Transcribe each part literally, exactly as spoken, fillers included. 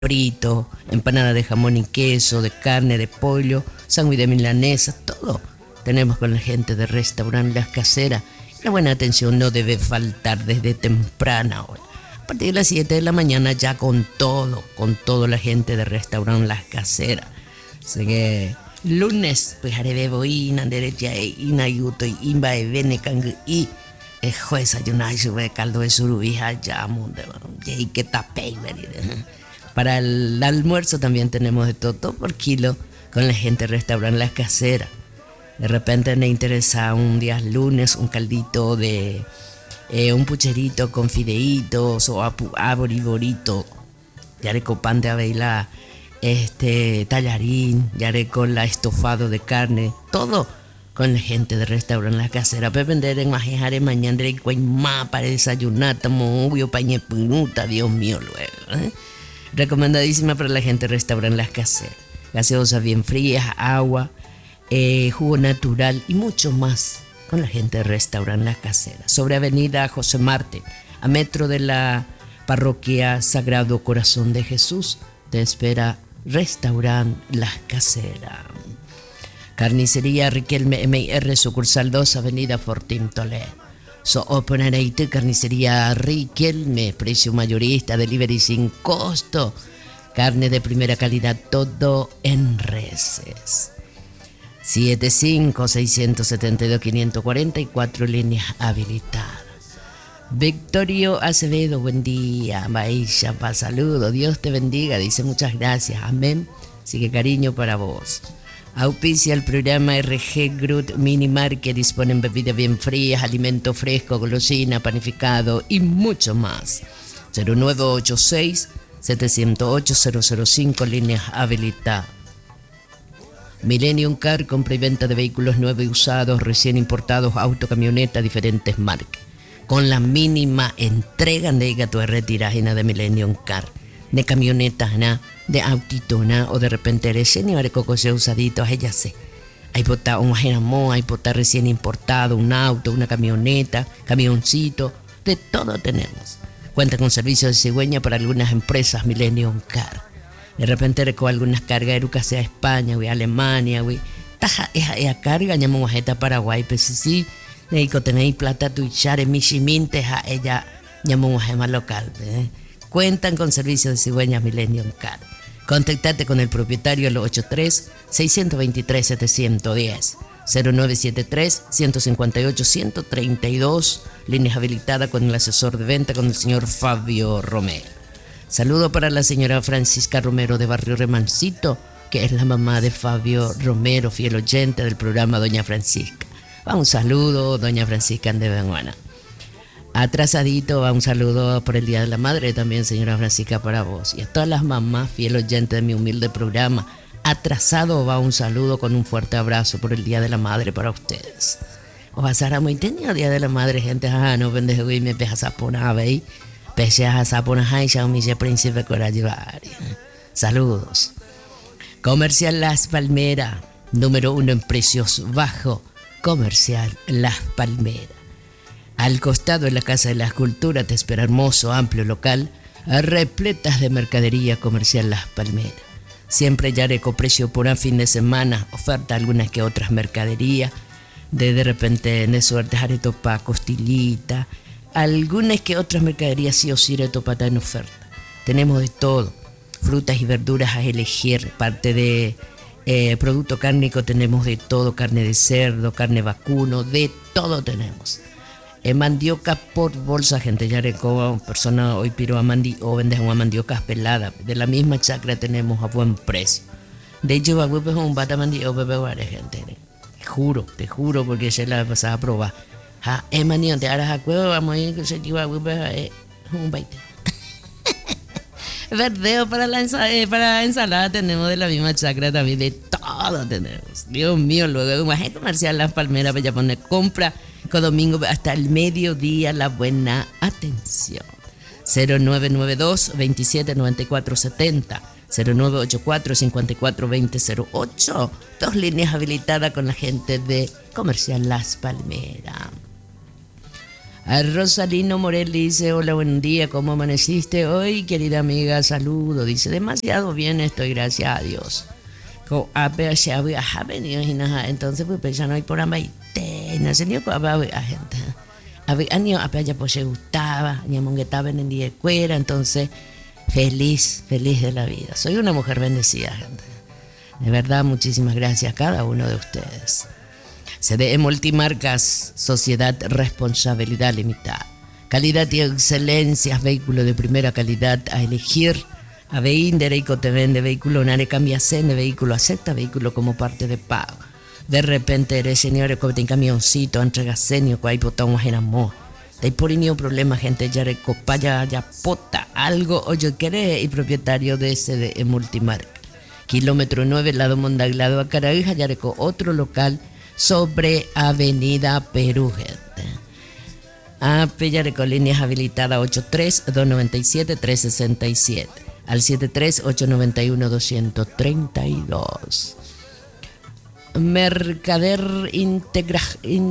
frito, empanada de jamón y queso, de carne, de pollo, sándwich de milanesa, todo tenemos con la gente de Restaurant Las Caseras. La buena atención no debe faltar desde temprana hora. A partir de las siete de la mañana ya con todo, con todo la gente de Restaurant Las Caseras. Así que lunes, pues haré de boina, derecha e inayuto y imba e vene kang y es jueza ayunar sube caldo de surubija ya mundo y que tapé. Para el almuerzo también tenemos de todo, todo por kilo con la gente de Restaurant Las Caseras. De repente me interesa un día lunes un caldito de eh, un pucherito con fideitos o aboriborito, ya haré con pan de aveila, este tallarín, ya haré con la estofado de carne, todo con la gente de Restaurant Las Caseras. Para vender en majejare mañana y cuaymá para desayunar, tamo obvio pañe punuta, Dios mío luego. ¿eh? Recomendadísima para la gente de Restaurant Las Caseras. Gaseosas bien frías, agua, eh, jugo natural y mucho más con la gente de Restaurant Las Caseras. Sobre Avenida José Marte, a metro de la parroquia Sagrado Corazón de Jesús, te espera Restaurant Las Caseras. Carnicería Riquelme M I R, sucursal dos, Avenida Fortín Toledo. So Openareite, carnicería Riquelme, precio mayorista, delivery sin costo. Carne de primera calidad, todo en reses. siete cinco seis siete dos cinco cuatro cuatro, líneas habilitadas. Victorio Acevedo, buen día. Maisha, pa saludo, Dios te bendiga, dice muchas gracias, amén. Así que cariño para vos. Auspicia el programa R G Groot Minimar, que disponen bebidas bien frías, alimento fresco, golosina, panificado y mucho más. cero nueve ocho seis siete cero ocho cero cero cinco, líneas habilitadas. Millennium Car, compra y venta de vehículos nuevos y usados, recién importados, auto, camioneta, diferentes marcas. Con la mínima entrega de tu retiraje de Millennium Car, de camionetas, ¿no? De autito, ¿no? O de repente eres señor de coco usadito, ella sé. Hay botar un ajenamón, hay botar recién importado, un auto, una camioneta, camioncito, de todo tenemos. Cuenta con servicios de cigüeña para algunas empresas Millennium Car. De repente reco algunas cargas de sea España, güey, Alemania, güey. Taja, esa, esa carga, llamamos a Paraguay, pues sí, de que tenéis plata tu chare, michiminte, a ella llamamos a más local, ¿eh? Cuentan con servicios de cigüeña Millennium Car. Contactate con el propietario al ochenta y tres, seiscientos veintitrés, setecientos diez, cero nueve siete tres, ciento cincuenta y ocho, ciento treinta y dos, líneas habilitadas con el asesor de venta, con el señor Fabio Romero. Saludo para la señora Francisca Romero de Barrio Remancito, que es la mamá de Fabio Romero, fiel oyente del programa Doña Francisca. Va un saludo, Doña Francisca de Benguana. Atrasadito, va un saludo por el Día de la Madre también, señora Francisca, para vos. Y a todas las mamás, fiel oyente de mi humilde programa. Atrasado, va un saludo con un fuerte abrazo por el Día de la Madre para ustedes. O a Sara muy tenido Día de la Madre, gente, ah, no pendejo, y me peja sapona, ¿veis? Pese a sapona, ay, ya un príncipe corajivari. Saludos. Comercial Las Palmeras, número uno en precios bajos. Comercial Las Palmeras. Al costado de la Casa de la Escultura te espera hermoso, amplio local, repletas de mercadería comercial Las Palmeras. Siempre ya precio por un fin de semana, oferta algunas que otras mercaderías, de de repente en suerte areto pa costillita, algunas que otras mercaderías sí o sí areto pa en oferta. Tenemos de todo, frutas y verduras a elegir, parte de eh, producto cárnico tenemos de todo, carne de cerdo, carne vacuno, de todo tenemos. Eh, mandioca por bolsa, gente, ya recoba persona hoy piro a mandi o vendes una mandioca pelada. De la misma chacra tenemos a buen precio. De hecho, a huevo es un bata mandi o bebé vale, gente. Te juro, te juro, porque se la pasaba a probar. Ja, es manio, te harás a huevo, vamos a ir que se lleva a huevo, es un baite. Verdeo para la ensalada, eh, para ensalada tenemos de la misma chacra también, de todo tenemos. Dios mío, luego un agente comercial Las Palmeras, ya pone compra con domingo hasta el mediodía, la buena atención. cero nueve nueve dos, veintisiete noventa y cuatro setenta, cero nueve ocho cuatro, cincuenta y cuatro veinte cero ocho, dos líneas habilitadas con la gente de Comercial Las Palmeras. A Rosalino Morel dice, hola, buen día, ¿cómo amaneciste hoy, querida amiga? Saludo, dice, demasiado bien estoy, gracias a Dios. Entonces, pues, ya no hay por amaite, no sé ni cómo a gente. Año apenas pues se gustaba, ni estaba en el día de cuera, entonces, feliz, feliz de la vida. Soy una mujer bendecida, gente. De verdad, muchísimas gracias a cada uno de ustedes. C D E Multimarcas, Sociedad Responsabilidad Limitada. Calidad y excelencia, vehículo de primera calidad a elegir. A Veindereico te vende vehículo, Nare cambia de vehículo, acepta vehículo como parte de pago. De repente eres señor, como te camioncito, entrega senio, cual botón en amor. Te por ningún problema, gente, ya recopaya, ya pota, algo, o yo queré, y propietario de C D E Multimarca. Kilómetro nueve, lado Mondaglado, a Caraíja, Yareco, otro local sobre Avenida Perú, gente. A Pellareco, líneas habilitadas ochenta y tres, doscientos noventa y siete, trescientos sesenta y siete. Al setenta y tres, ochocientos noventa y uno, doscientos treinta y dos. Mercader integra,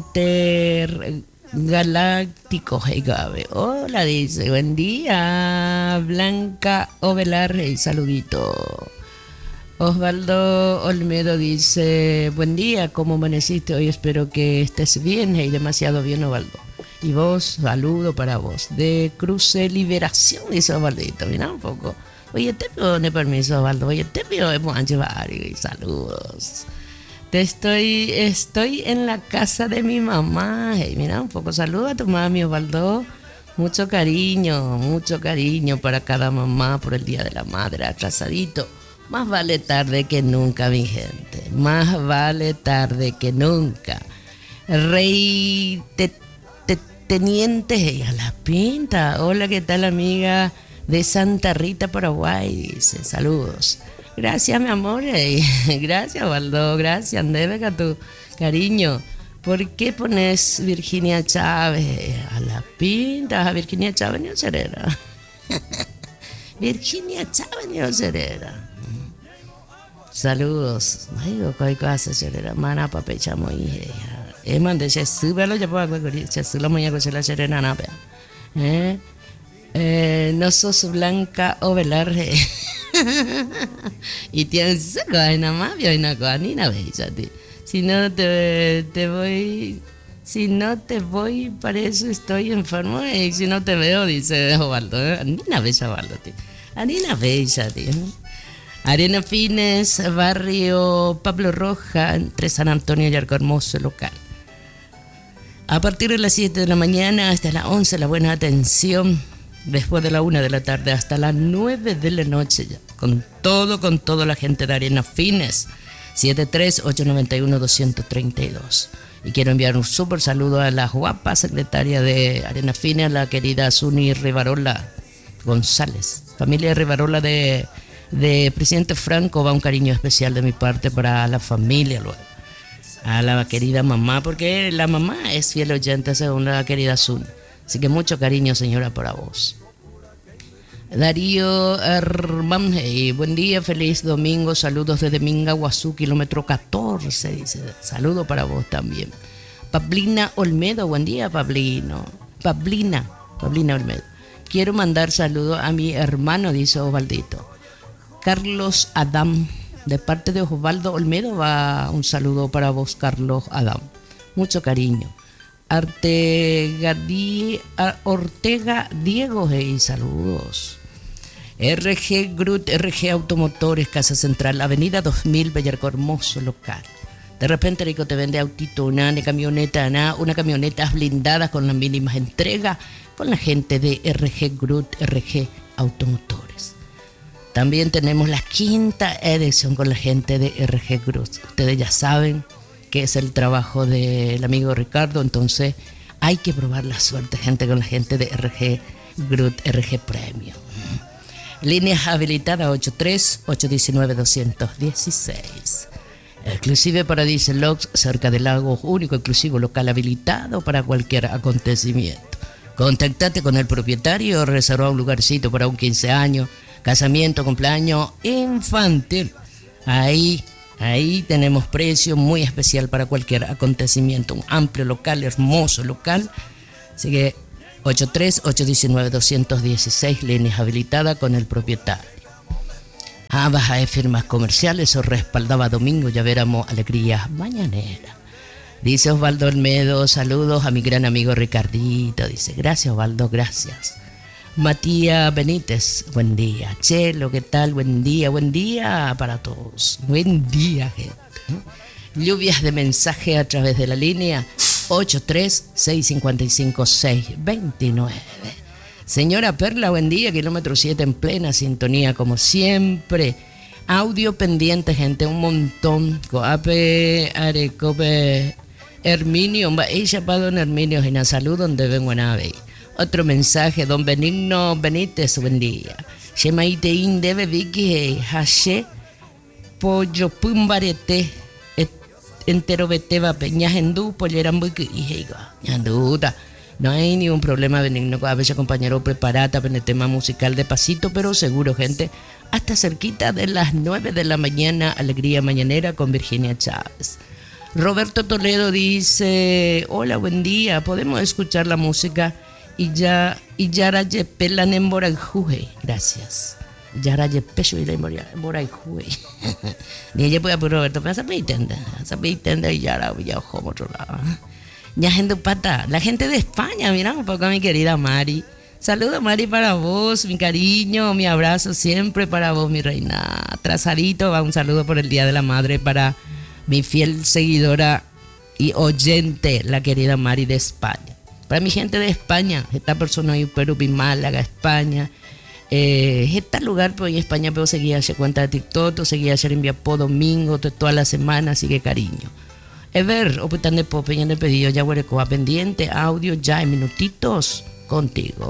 Intergaláctico, hey, Gabe. Hola, dice, buen día. Blanca Ovelar, hey, saludito. Osvaldo Olmedo dice, buen día, ¿cómo amaneciste hoy? Espero que estés bien, hey, demasiado bien, Osvaldo. Y vos, saludo para vos. De Cruce Liberación, dice Osvaldito, mira un poco. Oye, te pido permiso, Osvaldo, oye, te pido llevar y saludos. Te estoy, estoy en la casa de mi mamá, hey, mira un poco, saluda a tu mami, Osvaldo. Mucho cariño, mucho cariño para cada mamá por el Día de la Madre, atrasadito. Más vale tarde que nunca, mi gente. Más vale tarde que nunca. Rey te, te, Teniente a la Pinta. Hola, ¿qué tal, amiga de Santa Rita, Paraguay? Dice, saludos. Gracias, mi amor. Gracias, Waldo. Gracias, Andeve, tu cariño. ¿Por qué pones Virginia Chávez a la Pinta? A Virginia Chávez ni Cerera. Virginia Chávez ni Cerera. Saludos. Ay, ¿qué cosa será? Mana papecha muy. Eh, mande se sube lo ya puedo se sube la moña con la serena na. Eh, eh, no sos Blanca Ovelar. Y tienes nada más, yo no ni nada bella ti. Si no te te voy si no te voy, para eso estoy enfermo y si no te veo, dice Osvaldo. Ni nada bella, Osvaldo ti. Ni nada bella ti. Arena Fines, barrio Pablo Roja, entre San Antonio y Arco Hermoso, local. A partir de las siete de la mañana hasta las once, la buena atención. Después de la una de la tarde hasta las nueve de la noche, ya. Con todo, con toda la gente de Arena Fines. setenta y tres, ochocientos noventa y uno, doscientos treinta y dos. Y quiero enviar un súper saludo a la guapa secretaria de Arena Fines, la querida Suni Rivarola González. Familia Rivarola de... de Presidente Franco, va un cariño especial de mi parte para la familia, luego a la querida mamá, porque la mamá es fiel oyente según la querida Sun, así que mucho cariño, señora, para vos. Darío Herman, hey, buen día, feliz domingo, saludos desde Mingaguazú, kilómetro catorce, dice, saludo para vos también. Pablina Olmedo, buen día, Pablino, Pablina, Pablina Olmedo, quiero mandar saludos a mi hermano, dice Osvaldito. Carlos Adam, de parte de Osvaldo Olmedo, va un saludo para vos, Carlos Adam. Mucho cariño. Artega Di, Ortega Diego, hey, saludos. R G Grut, R G Automotores, Casa Central, Avenida dos mil, Bellarco Hermoso, local. De repente, Rico te vende autito, una camioneta, una, una camioneta blindada con las mínimas entregas con la gente de R G Grut, R G Automotores. También tenemos la quinta edición con la gente de R G Cruz. Ustedes ya saben que es el trabajo del amigo Ricardo, entonces hay que probar la suerte, gente, con la gente de R G Cruz, R G Premium. Líneas habilitadas ochenta y tres, ochocientos diecinueve, doscientos dieciséis. Exclusive para Dieselox, cerca del lago, único exclusivo local habilitado para cualquier acontecimiento. Contactate con el propietario, reserva un lugarcito para un quince años, casamiento, cumpleaños infantil. Ahí, ahí tenemos precio muy especial para cualquier acontecimiento. Un amplio local, hermoso local. Así que ocho tres ocho uno nueve dos uno seis, líneas habilitadas con el propietario. Ah, baja de firmas comerciales o respaldaba domingo, ya veremos alegrías mañaneras. Dice Osvaldo Olmedo, saludos a mi gran amigo Ricardito. Dice, gracias Osvaldo, gracias. Matías Benítez, buen día. Chelo, ¿qué tal? Buen día, buen día para todos. Buen día, gente. Lluvias de mensaje a través de la línea ocho tres seis cinco cinco seis dos nueve. Señora Perla, buen día, kilómetro siete en plena sintonía como siempre. Audio pendiente, gente, un montón. Coape, Arecope, Herminio, ella para don Herminio, en salud donde vengo a nave. Otro mensaje, don Benigno Benítez, buen día. Shemaite indebe Vicky, Hashe, Pollo Pumbarete, entero beteba peñas endú, polleran buiki y heiga. Duda. No hay ningún problema, Benigno. A veces, compañero, preparata en el tema musical de pasito, pero seguro, gente. Hasta cerquita de las nueve de la mañana, alegría mañanera con Virginia Chávez. Roberto Toledo dice: hola, buen día. Podemos escuchar la música y ya y Yara Yepelan en Borajuje. Gracias. Yara Yepecho y la Borajuje. Ni ella puede por Roberto, pero se tenda, se tenda y Yara ya ojo otro lado. Ya gente pata, la gente de España, mira un poco a mi querida Mari. Saludos Mari para vos, mi cariño, mi abrazo siempre para vos, mi reina. Trazarito, va un saludo por el Día de la Madre para mi fiel seguidora y oyente, la querida Mari de España. Para mi gente de España, esta persona en Perú, Málaga, España. Eh, este lugar pues, en España puedo seguir hacer cuenta de TikTok, seguir hacer enviar por domingo, toda la semana, así que cariño. Ever, o pues tan de pop, ya de pedido, ya huele pendiente, audio, ya en minutitos contigo.